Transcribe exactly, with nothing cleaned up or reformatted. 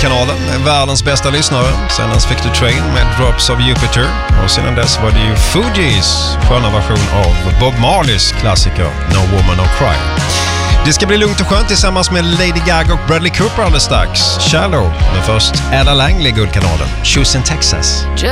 Guldkanalen, världens bästa lyssnare. Senast fick du Train med Drops of Jupiter. Och sedan dess var det ju Fugees sköna version av Bob Marleys klassiker No Woman No Cry. Det ska bli lugnt och skönt tillsammans med Lady Gaga och Bradley Cooper alldeles strax. Shallow, men först Ella Langley, Guldkanalen, Choose in Texas.